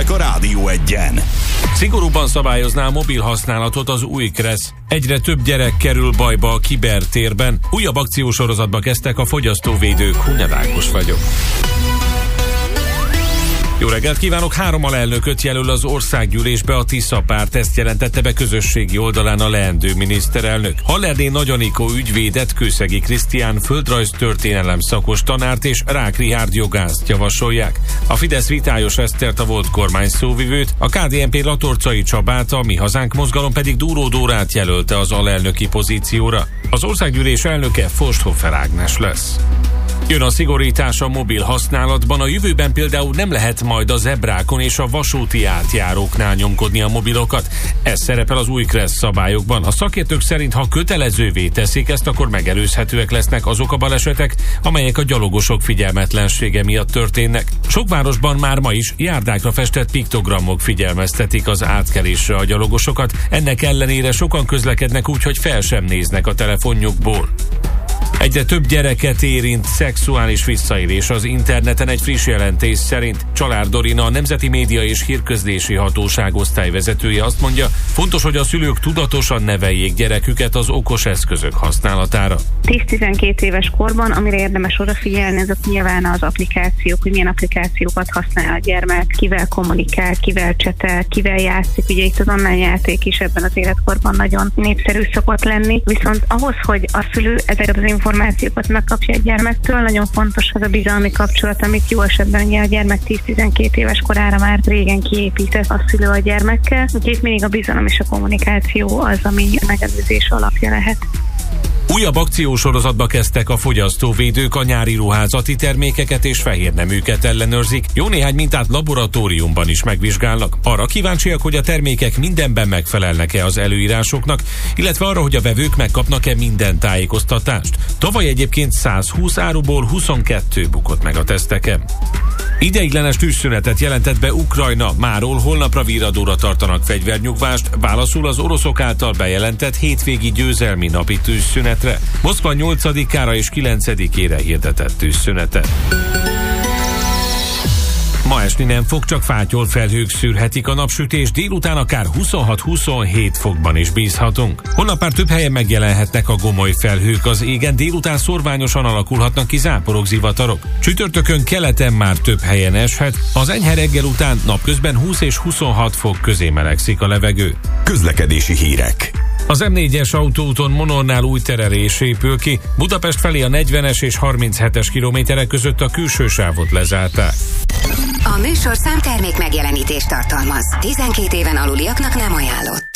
a Rádió Egyen. Szigorúban szabályozná a mobil használatot az új KRESZ. Egyre több gyerek kerül bajba a kibertérben. Újabb akciósorozatba kezdtek a fogyasztóvédők. Hunyad Ákos vagyok. Jó reggelt kívánok! 3 alelnököt jelöl az országgyűlésbe a Tisza párt, ezt jelentette be közösségi oldalán a leendő miniszterelnök. Hallerné Nagy Anikó ügyvédet, Kőszegi Krisztián földrajztörténelem szakos tanárt és Rák Rihárd jogászt javasolják. A Fidesz Vitályos Esztert, a volt kormány szóvivőt, a KDNP Latorcai Csabát, a Mi Hazánk mozgalom pedig Dúró Dórát jelölte az alelnöki pozícióra. Az országgyűlés elnöke Forsthofer Ágnes lesz. Jön a szigorítás a mobil használatban, a jövőben például nem lehet majd a zebrákon és a vasúti átjáróknál nyomkodni a mobilokat. Ez szerepel az új KRESZ szabályokban. A szakértők szerint, ha kötelezővé teszik ezt, akkor megelőzhetőek lesznek azok a balesetek, amelyek a gyalogosok figyelmetlensége miatt történnek. Sok városban már ma is járdákra festett piktogramok figyelmeztetik az átkelésre a gyalogosokat, ennek ellenére sokan közlekednek úgy, hogy fel sem néznek a telefonjukból. Egyre több gyereket érint szexuális visszaélés az interneten. Egy friss jelentés szerint Csalár Dorina, a Nemzeti Média és Hírközlési Hatóság osztályvezetője azt mondja, fontos, hogy a szülők tudatosan neveljék gyereküket az okos eszközök használatára. 10-12 éves korban, amire érdemes odafigyelni, azok nyilván az applikációk, hogy milyen applikációkat használ a gyermek, kivel kommunikál, kivel csetel, kivel játszik. Ugye itt az online játék is ebben az életkorban nagyon népszerű szokott lenni, viszont ahhoz, hogy a szülő ezeket az információkat megkapja a gyermektől, nagyon fontos az a bizalmi kapcsolat, amit jó esetben ugye a gyermek 10-12 éves korára már régen kiépített a szülő a gyermekkel. Úgyhogy mindig a bizalom és a kommunikáció az, ami a megelőzés alapja lehet. Újabb akciósorozatba kezdtek a fogyasztóvédők, a nyári ruházati termékeket és fehérneműket ellenőrzik. Jó néhány mintát laboratóriumban is megvizsgálnak. Arra kíváncsiak, hogy a termékek mindenben megfelelnek-e az előírásoknak, illetve arra, hogy a vevők megkapnak-e minden tájékoztatást. Tavaly egyébként 120 áruból 22 bukott meg a teszteken. Ideiglenes tűzszünetet jelentett be Ukrajna, máról holnapra virradóra tartanak fegyvernyugvást, válaszul az oroszok által bejelentett hétvégi győzelmi napi tűzszünetre. Moszkva 8-ára és 9-ére hirdetett tűzszünetet. Ma esni nem fog, csak fátyol felhők szűrhetik a napsütés, délután akár 26-27 fokban is bízhatunk. Holnap már több helyen megjelenhetnek a gomoly felhők az égen, délután szorványosan alakulhatnak ki záporok, zivatarok. Csütörtökön keleten már több helyen eshet, az enyhe reggel után napközben 20 és 26 fok közé melegszik a levegő. Közlekedési hírek. Az M4-es autóúton Monornál új terelés épül ki, Budapest felé a 40-es és 37-es kilométerek között a külső sávot lezárták. A műsorszám termék megjelenítést tartalmaz. 12 éven aluliaknak nem ajánlott.